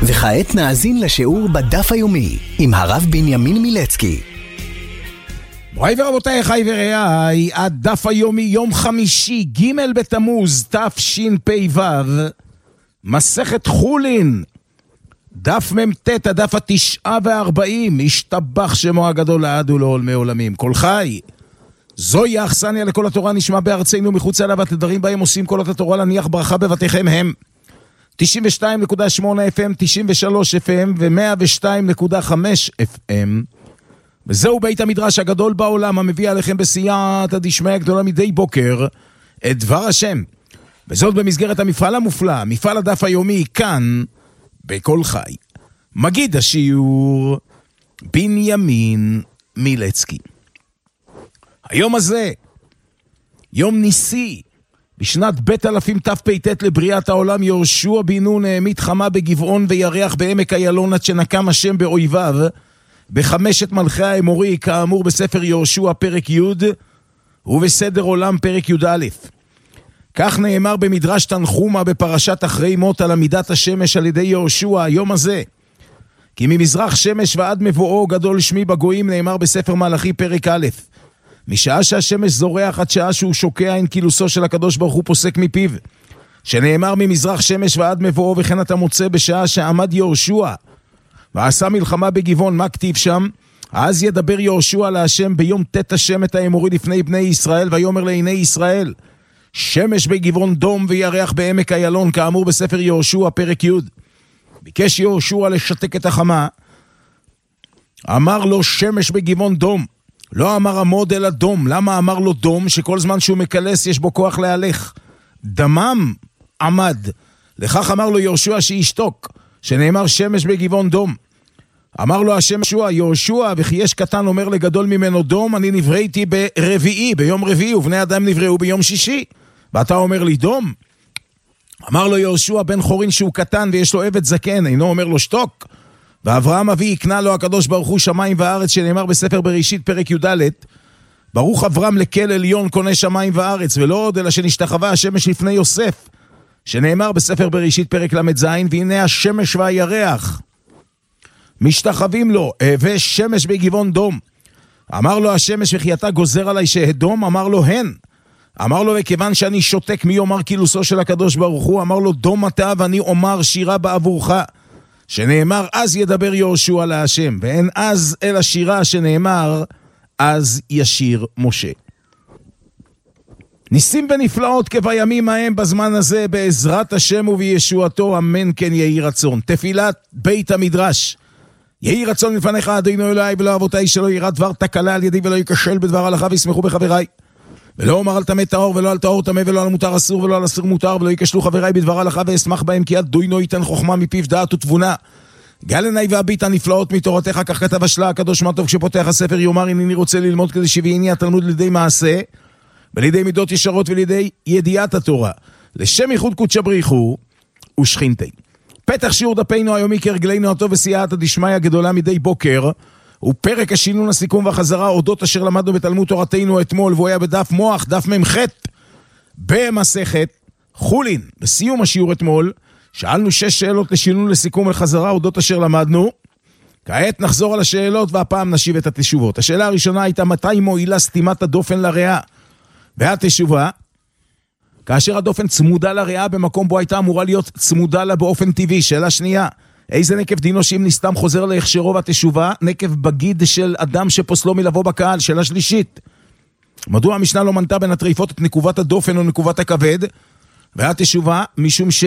וכעת נאזין לשיעור בדף היומי עם הרב בנימין מילצקי. בואי ורבותיי, חי ורעי, הדף היומי יום חמישי ג' בתמוז תשפ"ו, מסכת חולין, דף מ"ט, הדף 49, השתבח שמו הגדול לעד ולעולמי עולמים. כל חי, זוהי האכסניה לכל התורה נשמע בארצנו מחוץ לה, והתדרים בהם עושים כל התורה להניח ברכה בבתיכם הם 92.8 FM, 93 FM ו-102.5 FM. וזהו בית המדרש הגדול בעולם המביא עליכם בסייעתא דשמיא גדולה מדי בוקר את דבר השם. וזאת במסגרת המפעל המופלא, מפעל הדף היומי כאן בכל חי. מגיד השיעור בנימין מילצקי. היום הזה, יום ניסי, בשנת בית אלפים תפ"ט לבריאת העולם, יהושע בן נון העמיד חמה בגבעון וירח בעמק איילון עד שנקם השם באויביו בחמשת מלכי האמורי, כאמור בספר יהושע פרק י' ובסדר עולם פרק י"א. כך נאמר במדרש תנחומא בפרשת אחרי מות על עמידת השמש על ידי יהושע היום הזה. כי ממזרח שמש ועד מבואו גדול שמי בגויים, נאמר בספר מלאכי פרק א'. משעה שהשמש זורח עד שעה שהוא שוקע, אין קילוסו של הקדוש ברוך הוא פוסק מפיו. שנאמר ממזרח שמש ועד מבואו, וכן אתה מוצא בשעה שעמד יהושע ועשה מלחמה בגבעון. מה כתיב שם? אז ידבר יהושע להשם ביום תת השם את האמורי לפני בני ישראל, ויאמר לעיני ישראל שמש בגבעון דום וירח בעמק איילון, כאמור בספר יהושע פרק י'. ביקש יהושע לשתק את החמה, אמר לו שמש בגבעון דום, לא אמר עמוד אלא דום. למה אמר לו דום? שכל זמן שהוא מקלס יש בו כוח להלך. דמם עמד. לכך אמר לו יהושע שישתוק, שנאמר שמש בגבעון דום. אמר לו השם יהושע, וכי יש קטן אומר לגדול ממנו דום? אני נבראתי ברביעי, ביום רביעי, ובני אדם נבראו ביום שישי, ואתה אומר לי דום? אמר לו יהושע בן חורין שהוא קטן ויש לו עבד זקן, אינו אומר לו שתוק? ואברהם אבי יקנה לו הקדוש ברוך הוא שמיים וארץ, שנאמר בספר בראשית פרק י"ד, ברוך אברהם לקל עליון קונה שמיים וארץ, ולא עוד אלא שנשתחווה השמש לפני יוסף, שנאמר בספר בראשית פרק ל"ז, והנה השמש והירח משתחווים לו, הווה שמש בגבעון דום. אמר לו השמש, וכי אתה גוזר עליי שהדום? אמר לו הן. אמר לו וכיוון שאני שותק, מי אומר קילוסו של הקדוש ברוך הוא? אמר לו דום אתה ואני אומר שירה בעבורך, שנאמר אז ידבר יהושע להשם, ואין אז אלא שירה, שנאמר אז ישיר משה. ניסים ונפלאות כבימים ההם בזמן הזה, בעזרת השם ובישועתו, אמן כן יהי רצון. תפילת בית המדרש. יהי רצון לפניך אדוני אלוהי ולא אבותיי, שלא יראה דבר תקלה על ידי ולא ייכשל בדבר הלכה, וישמחו בחבריי. ולא אומר על טמא טהור ולא על טהור טמא, ולא על מותר אסור ולא על אסור מותר, ולא ייכשלו חבריי בדבר הלכה, ואשמח בהם, כי אדוני ייתן חוכמה מפיו דעת ותבונה. גל עיני והביט הנפלאות מתורתך, כך כתב השלה הקדוש. מה טוב כשפותח הספר יאמר הנני רוצה ללמוד, כדי שביעיני התלמוד לידי מעשה ולידי מידות ישרות ולידי ידיעת התורה, לשם ייחוד קודשא בריחו ושכינתי. פתח שיעור דפנו היומי כרגלנו הטוב בסייעתא דשמיא גדולה מדי בוקר, ופרק השינון, הסיכום והחזרה אודות אשר למדנו בתלמוד תורתנו אתמול, והוא היה בדף מוח, דף מ"ח במסכת חולין. בסיום השיעור אתמול שאלנו 6 שאלות לשינון, לסיכום ולחזרה אודות אשר למדנו. כעת נחזור על השאלות והפעם נשיב את התשובות. השאלה הראשונה הייתה מתי מועילה סתימת הדופן לריאה? והתשובה, כאשר הדופן צמודה לריאה במקום בו הייתה אמורה להיות צמודה לה באופן טבעי. שאלה שנייה, איזה נקב דינו שאם נסתם חוזר להכשרו? והתשובה, נקב בגיד של אדם שפוסלו מלבוא בקהל. שאלה שלישית, מדוע המשנה לא מנתה בין הטריפות את נקובת הדופן או נקובת הכבד? והתשובה, משום